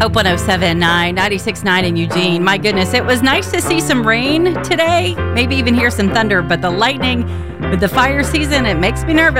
Hope 107.9, 96.9 in Eugene. My goodness, it was nice to see some rain today. Maybe even hear some thunder, but the lightning with the fire season, it makes me nervous.